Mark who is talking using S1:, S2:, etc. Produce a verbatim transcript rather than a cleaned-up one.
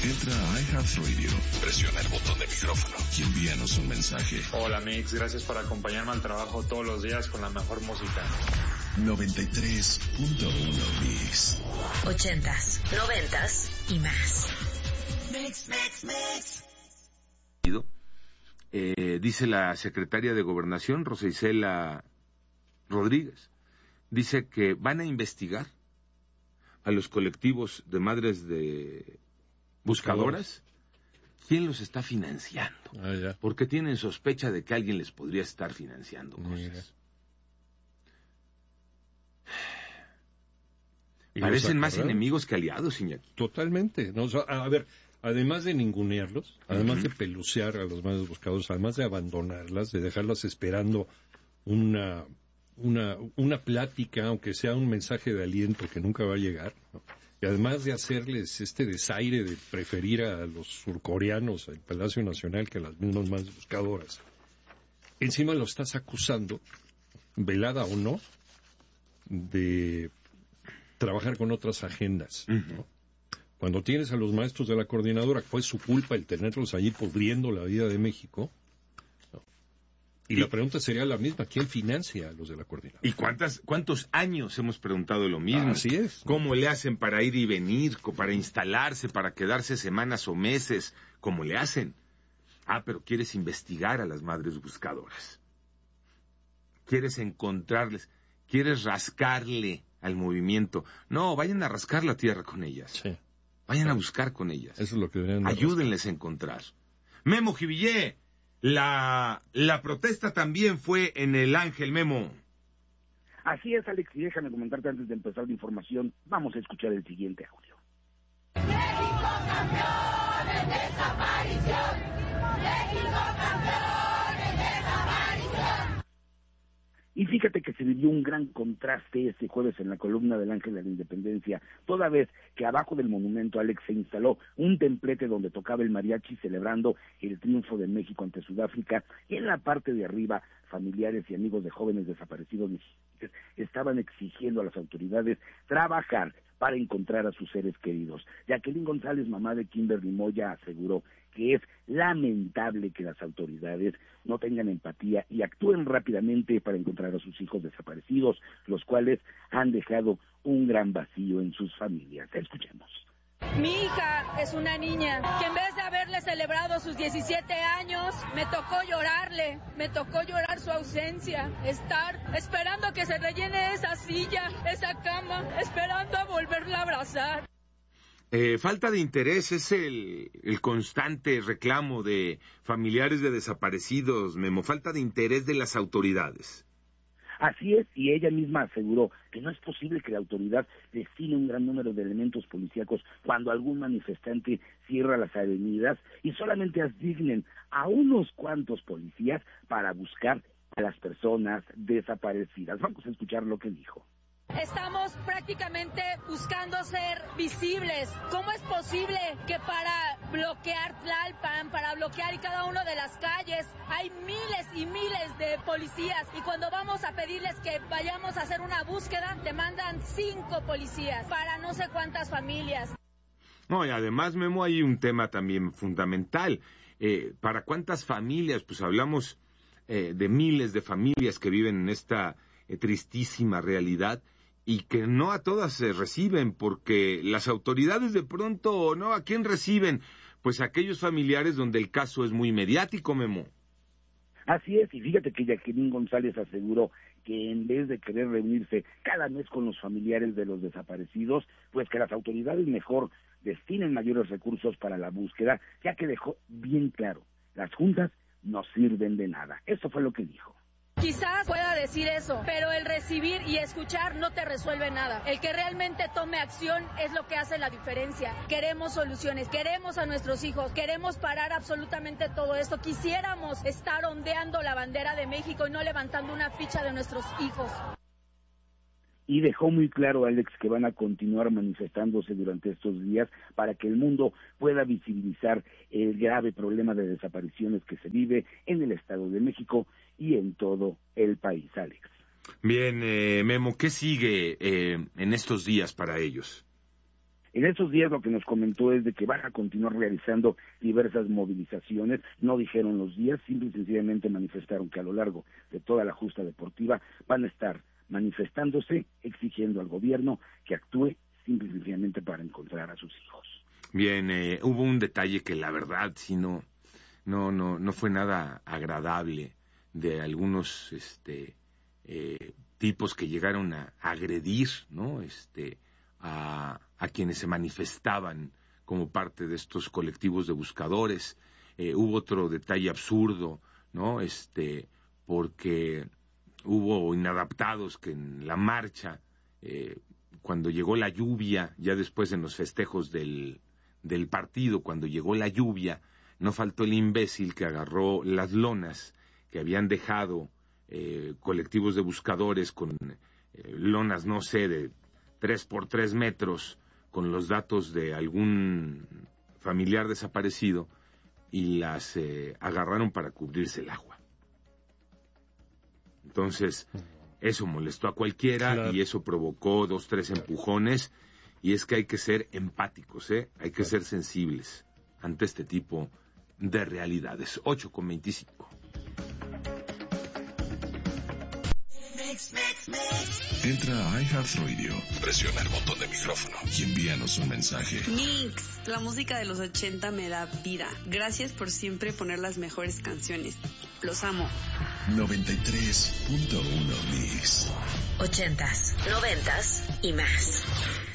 S1: Entra a iHeartRadio, presiona el botón de micrófono y envíanos un mensaje.
S2: Hola Mix, gracias por acompañarme al trabajo todos los días con la mejor música.
S1: noventa y tres punto uno Mix.
S3: Ochentas, noventas y más.
S4: Mix, mix, mix.
S5: Eh, dice la secretaria de Gobernación, Rosa Isela Rodríguez, dice que van a investigar a los colectivos de madres de buscadoras, quién los está financiando,
S6: ah, ya.
S5: porque tienen sospecha de que alguien les podría estar financiando cosas. Mira. Parecen más enemigos que aliados, Iñaki.
S6: Totalmente. No, o sea, a ver, además de ningunearlos, además uh-huh. de pelucear a los madres buscadoras, además de abandonarlas, de dejarlas esperando una una una plática, aunque sea un mensaje de aliento que nunca va a llegar, ¿no? Y además de hacerles este desaire de preferir a los surcoreanos al Palacio Nacional que a las mismas madres buscadoras, encima lo estás acusando, velada o no, de trabajar con otras agendas, ¿no? Uh-huh. Cuando tienes a los maestros de la coordinadora, fue su culpa el tenerlos allí pudriendo la vida de México, ¿no? Y, y la pregunta sería la misma, ¿quién financia a los de la coordinadora?
S5: ¿Y cuántas, cuántos años hemos preguntado lo mismo?
S6: Ah, así es.
S5: ¿Cómo le hacen para ir y venir, para instalarse, para quedarse semanas o meses? ¿Cómo le hacen? Ah, pero quieres investigar a las madres buscadoras. Quieres encontrarles, quieres rascarle al movimiento. No, vayan a rascar la tierra con ellas.
S6: Sí.
S5: Vayan a buscar con ellas.
S6: Eso es lo que deberían de
S5: Ayúdenles a encontrar. Memo Jivillé, la, la protesta también fue en el Ángel, Memo.
S7: Así es, Alex, y déjame comentarte antes de empezar la información, vamos a escuchar el siguiente audio.
S4: México campeón en desaparición. México campeón en desaparición.
S7: Y fíjate que se vivió un gran contraste este jueves en la columna del Ángel de la Independencia, toda vez que abajo del monumento Alex se instaló un templete donde tocaba el mariachi celebrando el triunfo de México ante Sudáfrica, y en la parte de arriba familiares y amigos de jóvenes desaparecidos estaban exigiendo a las autoridades trabajar para encontrar a sus seres queridos. Jacqueline González, mamá de Kimberly Moya, aseguró que es lamentable que las autoridades no tengan empatía y actúen rápidamente para encontrar a sus hijos desaparecidos, los cuales han dejado un gran vacío en sus familias. Escuchemos.
S8: Mi hija es una niña que en vez de haberle celebrado sus diecisiete años, me tocó llorarle, me tocó llorar su ausencia, estar esperando a que se rellene esa silla, esa cama, esperando a volverla a abrazar.
S5: Eh, falta de interés es el, el constante reclamo de familiares de desaparecidos, Memo, falta de interés de las autoridades.
S7: Así es, y ella misma aseguró que no es posible que la autoridad destine un gran número de elementos policíacos cuando algún manifestante cierra las avenidas y solamente asignen a unos cuantos policías para buscar a las personas desaparecidas. Vamos a escuchar lo que dijo.
S8: Estamos prácticamente buscando ser visibles. ¿Cómo es posible que para bloquear Tlalpan, para bloquear cada una de las calles, hay miles y miles de policías? Y cuando vamos a pedirles que vayamos a hacer una búsqueda, te mandan cinco policías para no sé cuántas familias.
S5: No, y además, Memo, hay un tema también fundamental. Eh, ¿Para cuántas familias? Pues hablamos eh, de miles de familias que viven en esta eh, tristísima realidad, y que no a todas se reciben, porque las autoridades de pronto, ¿no? ¿A quién reciben? Pues a aquellos familiares donde el caso es muy mediático, Memo.
S7: Así es, y fíjate que Jacqueline González aseguró que en vez de querer reunirse cada mes con los familiares de los desaparecidos, pues que las autoridades mejor destinen mayores recursos para la búsqueda, ya que dejó bien claro, las juntas no sirven de nada. Eso fue lo que dijo.
S8: Quizás pueda decir eso, pero el recibir y escuchar no te resuelve nada. El que realmente tome acción es lo que hace la diferencia. Queremos soluciones, queremos a nuestros hijos, queremos parar absolutamente todo esto. Quisiéramos estar ondeando la bandera de México y no levantando una ficha de nuestros hijos.
S7: Y dejó muy claro, Alex, que van a continuar manifestándose durante estos días para que el mundo pueda visibilizar el grave problema de desapariciones que se vive en el Estado de México y en todo el país, Alex.
S5: Bien, eh, Memo, ¿qué sigue eh, en estos días para ellos?
S7: En estos días lo que nos comentó es de que van a continuar realizando diversas movilizaciones, no dijeron los días, simple y sencillamente manifestaron que a lo largo de toda la justa deportiva van a estar manifestándose, exigiendo al gobierno que actúe simple y sencillamente para encontrar a sus hijos.
S5: Bien, eh, hubo un detalle que la verdad sí no, no, no, no fue nada agradable de algunos este, eh, tipos que llegaron a agredir, ¿no? Este, a, a quienes se manifestaban como parte de estos colectivos de buscadores. Eh, hubo otro detalle absurdo, ¿no? Este, porque hubo inadaptados que en la marcha, eh, cuando llegó la lluvia, ya después en los festejos del, del partido, cuando llegó la lluvia, no faltó el imbécil que agarró las lonas que habían dejado eh, colectivos de buscadores con eh, lonas, no sé, de tres por tres metros, con los datos de algún familiar desaparecido, y las eh, agarraron para cubrirse el agua. Entonces, eso molestó a cualquiera, claro, y eso provocó dos, tres empujones, y es que hay que ser empáticos, ¿eh? Hay que claro. ser sensibles ante este tipo de realidades. ocho con veinticinco.
S1: Entra a iHeartRadio, presiona el botón de micrófono y envíanos un mensaje.
S9: Mix, la música de los ochenta me da vida. Gracias por siempre poner las mejores canciones. Los amo.
S1: noventa y tres punto uno Mix.
S3: Ochentas, noventas y más.